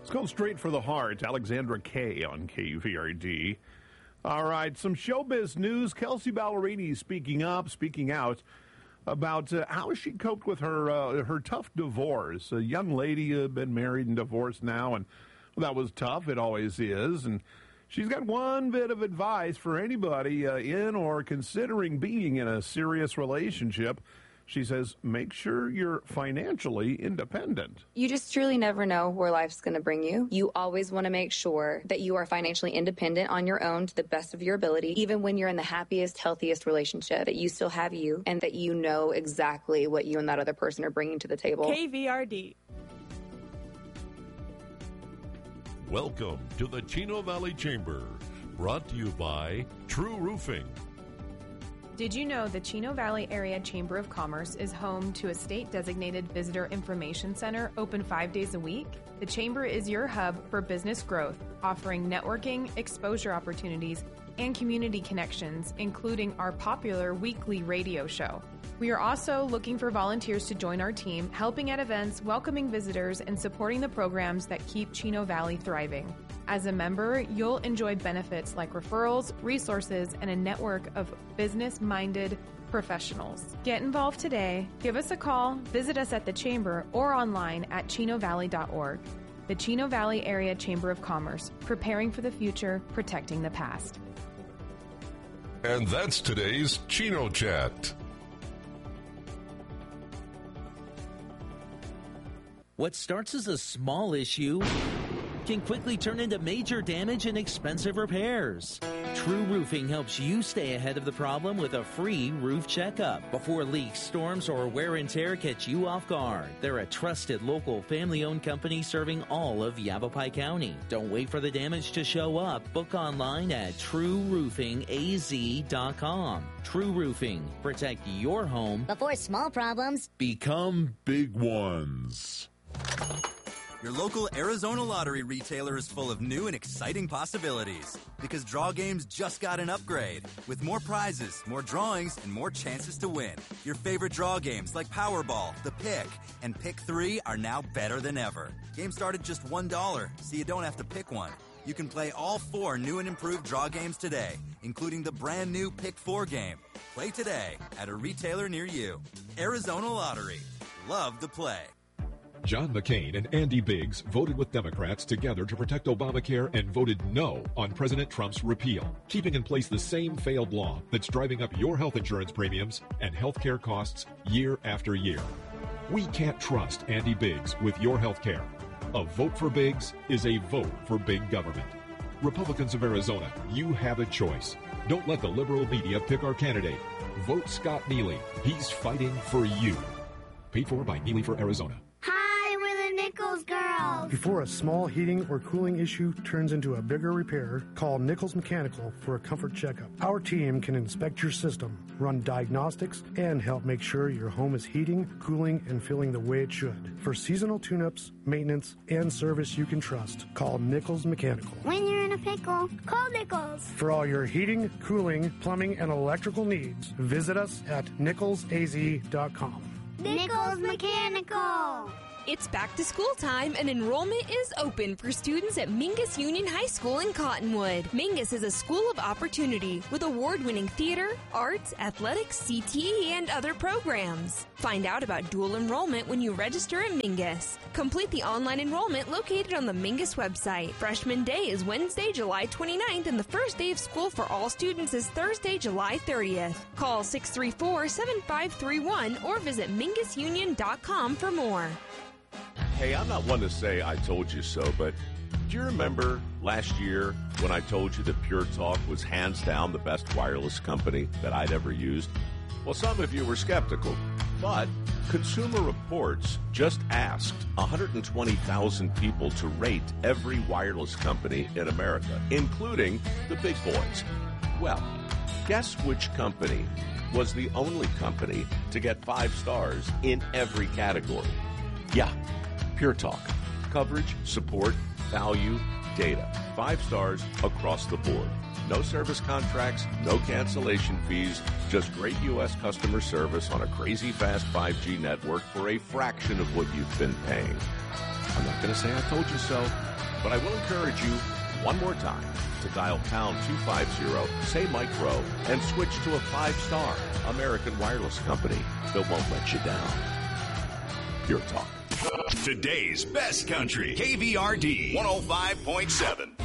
Let's go straight for the heart. Alexandra Kay on KVRD. All right, some showbiz news. Kelsea Ballerini speaking out about how she coped with her tough divorce. A young lady been married and divorced now, and that was tough. It always is. And she's got one bit of advice for anybody in or considering being in a serious relationship. She says, make sure you're financially independent. You just truly never know where life's going to bring you. You always want to make sure that you are financially independent on your own to the best of your ability, even when you're in the happiest, healthiest relationship, that you still have you and that you know exactly what you and that other person are bringing to the table. KVRD. Welcome to the Chino Valley Chamber, brought to you by True Roofing. Did you know the Chino Valley Area Chamber of Commerce is home to a state-designated visitor information center open 5 days a week? The Chamber is your hub for business growth, offering networking, exposure opportunities, and community connections, including our popular weekly radio show. We are also looking for volunteers to join our team, helping at events, welcoming visitors, and supporting the programs that keep Chino Valley thriving. As a member, you'll enjoy benefits like referrals, resources, and a network of business-minded professionals. Get involved today. Give us a call, visit us at the Chamber, or online at chinovalley.org. The Chino Valley Area Chamber of Commerce, preparing for the future, protecting the past. And that's today's Chino Chat. What starts as a small issue can quickly turn into major damage and expensive repairs. True Roofing helps you stay ahead of the problem with a free roof checkup before leaks, storms, or wear and tear catch you off guard. They're a trusted local family-owned company serving all of Yavapai County. Don't wait for the damage to show up. Book online at TrueRoofingAZ.com. True Roofing. Protect your home before small problems become big ones. Your local Arizona Lottery retailer is full of new and exciting possibilities because Draw Games just got an upgrade with more prizes, more drawings, and more chances to win. Your favorite draw games like Powerball, The Pick, and Pick 3 are now better than ever. Games start at just $1, so you don't have to pick one. You can play all 4 new and improved draw games today, including the brand new Pick 4 game. Play today at a retailer near you. Arizona Lottery. Love the play. John McCain and Andy Biggs voted with Democrats together to protect Obamacare and voted no on President Trump's repeal, keeping in place the same failed law that's driving up your health insurance premiums and health care costs year after year. We can't trust Andy Biggs with your health care. A vote for Biggs is a vote for big government. Republicans of Arizona, you have a choice. Don't let the liberal media pick our candidate. Vote Scott Neely. He's fighting for you. Paid for by Neely for Arizona. Nichols Girls. Before a small heating or cooling issue turns into a bigger repair, call Nichols Mechanical for a comfort checkup. Our team can inspect your system, run diagnostics, and help make sure your home is heating, cooling, and feeling the way it should. For seasonal tune-ups, maintenance, and service you can trust, call Nichols Mechanical. When you're in a pickle, call Nichols. For all your heating, cooling, plumbing, and electrical needs, visit us at nicholsaz.com. Nichols Mechanical. It's back to school time and enrollment is open for students at Mingus Union High School in Cottonwood. Mingus is a school of opportunity with award-winning theater, arts, athletics, CTE, and other programs. Find out about dual enrollment when you register at Mingus. Complete the online enrollment located on the Mingus website. Freshman Day is Wednesday, July 29th, and the first day of school for all students is Thursday, July 30th. Call 634-7531 or visit mingusunion.com for more. Hey, I'm not one to say I told you so, but do you remember last year when I told you that Pure Talk was hands down the best wireless company that I'd ever used? Well, some of you were skeptical, but Consumer Reports just asked 120,000 people to rate every wireless company in America, including the big boys. Well, guess which company was the only company to get 5 stars in every category? Yeah, Pure Talk. Coverage, support, value, data. 5 stars across the board. No service contracts, no cancellation fees, just great U.S. customer service on a crazy fast 5G network for a fraction of what you've been paying. I'm not going to say I told you so, But I will encourage you one more time to dial pound 250, say Mike Rowe, and switch to a 5-star American Wireless company that won't let you down. Pure Talk. Today's best country, KVRD 105.7.